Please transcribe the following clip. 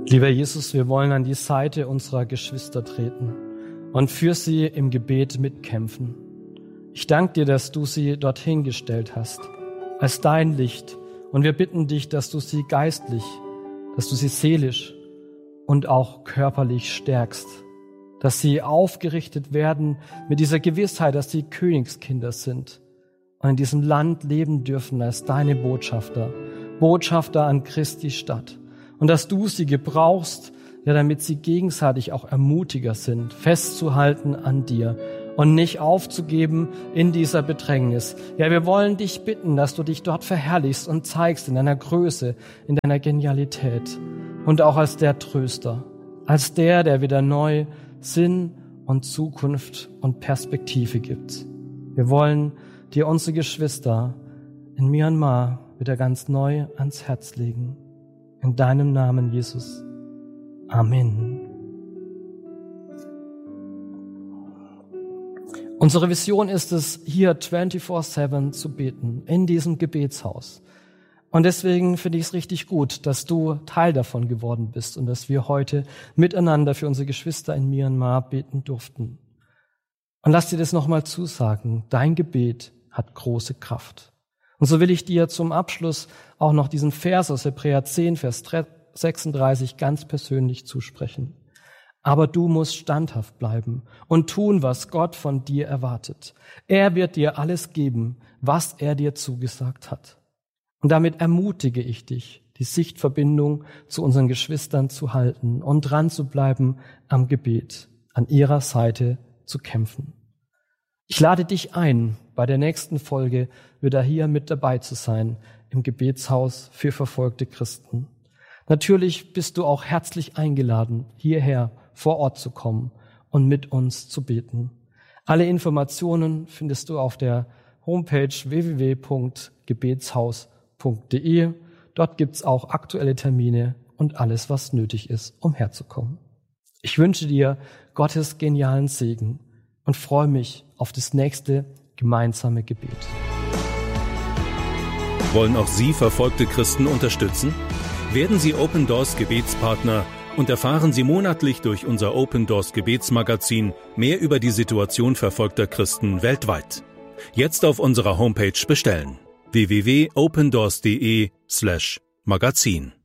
Lieber Jesus, wir wollen an die Seite unserer Geschwister treten und für sie im Gebet mitkämpfen. Ich danke dir, dass du sie dorthin gestellt hast, als dein Licht. Und wir bitten dich, dass du sie geistlich, dass du sie seelisch und auch körperlich stärkst, dass sie aufgerichtet werden mit dieser Gewissheit, dass sie Königskinder sind und in diesem Land leben dürfen als deine Botschafter an Christi Stadt. Und dass du sie gebrauchst, ja, damit sie gegenseitig auch Ermutiger sind, festzuhalten an dir und nicht aufzugeben in dieser Bedrängnis. Ja, wir wollen dich bitten, dass du dich dort verherrlichst und zeigst in deiner Größe, in deiner Genialität und auch als der Tröster, als der wieder neu Sinn und Zukunft und Perspektive gibt. Wir wollen dir unsere Geschwister in Myanmar wieder ganz neu ans Herz legen. In deinem Namen, Jesus. Amen. Unsere Vision ist es, hier 24/7 zu beten, in diesem Gebetshaus. Und deswegen finde ich es richtig gut, dass du Teil davon geworden bist und dass wir heute miteinander für unsere Geschwister in Myanmar beten durften. Und lass dir das nochmal zusagen, dein Gebet hat große Kraft. Und so will ich dir zum Abschluss auch noch diesen Vers aus Hebräer 10, Vers 36 ganz persönlich zusprechen. Aber du musst standhaft bleiben und tun, was Gott von dir erwartet. Er wird dir alles geben, was er dir zugesagt hat. Und damit ermutige ich dich, die Sichtverbindung zu unseren Geschwistern zu halten und dran zu bleiben am Gebet, an ihrer Seite zu kämpfen. Ich lade dich ein, bei der nächsten Folge wieder hier mit dabei zu sein, im Gebetshaus für verfolgte Christen. Natürlich bist du auch herzlich eingeladen, hierher vor Ort zu kommen und mit uns zu beten. Alle Informationen findest du auf der Homepage www.gebetshaus.de. Dort gibt's auch aktuelle Termine und alles, was nötig ist, um herzukommen. Ich wünsche dir Gottes genialen Segen und freue mich auf das nächste gemeinsame Gebet. Wollen auch Sie verfolgte Christen unterstützen? Werden Sie Open Doors Gebetspartner und erfahren Sie monatlich durch unser Open Doors Gebetsmagazin mehr über die Situation verfolgter Christen weltweit. Jetzt auf unserer Homepage bestellen: www.opendoors.de/magazin.